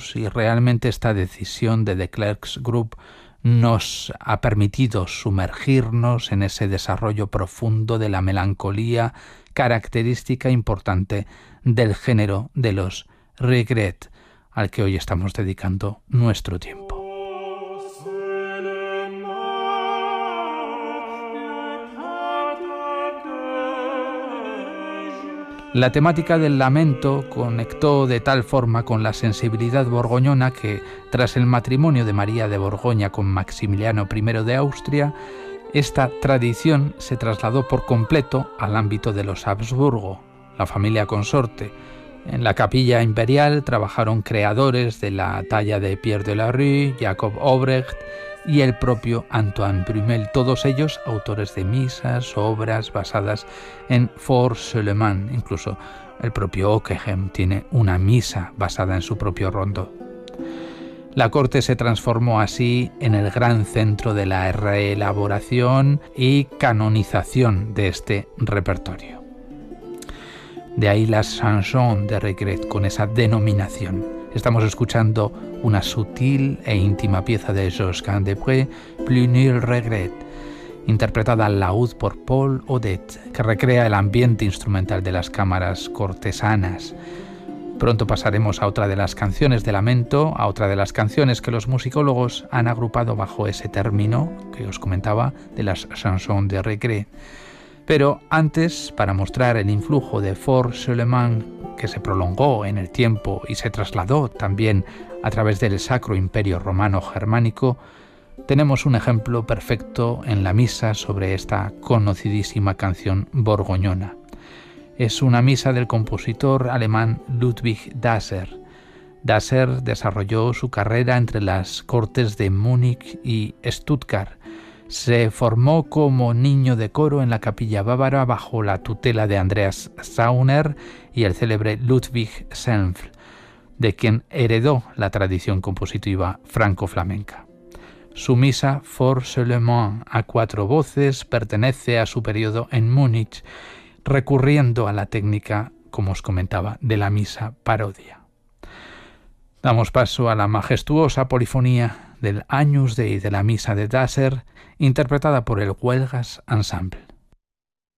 años y realmente esta decisión de The Clerks Group nos ha permitido sumergirnos en ese desarrollo profundo de la melancolía, característica importante del género de los regret, al que hoy estamos dedicando nuestro tiempo. La temática del lamento conectó de tal forma con la sensibilidad borgoñona que, tras el matrimonio de María de Borgoña con Maximiliano I de Austria, esta tradición se trasladó por completo al ámbito de los Habsburgo, la familia consorte. En la capilla imperial trabajaron creadores de la talla de Pierre de la Rue, Jacob Obrecht y el propio Antoine Brumel, todos ellos autores de misas, obras basadas en For Seulement. Incluso el propio Ockeghem tiene una misa basada en su propio rondo. La corte se transformó así en el gran centro de la reelaboración y canonización de este repertorio. De ahí las chansons de regret con esa denominación. Estamos escuchando una sutil e íntima pieza de Georges Gandepré, Plus nul regret, interpretada al laúd por Paul Odette, que recrea el ambiente instrumental de las cámaras cortesanas. Pronto pasaremos a otra de las canciones de lamento, a otra de las canciones que los musicólogos han agrupado bajo ese término que os comentaba de las chansons de regret. Pero antes, para mostrar el influjo de For Seulement, que se prolongó en el tiempo y se trasladó también a través del Sacro Imperio Romano Germánico, tenemos un ejemplo perfecto en la misa sobre esta conocidísima canción borgoñona. Es una misa del compositor alemán Ludwig Daser. Daser desarrolló su carrera entre las cortes de Múnich y Stuttgart. Se formó como niño de coro en la capilla bávara bajo la tutela de Andreas Sauner y el célebre Ludwig Senfl, de quien heredó la tradición compositiva franco-flamenca. Su misa For Seulement a 4 voces pertenece a su periodo en Múnich, recurriendo a la técnica, como os comentaba, de la misa parodia. Damos paso a la majestuosa polifonía del Agnus Dei de la misa de Daser, interpretada por el Huelgas Ensemble.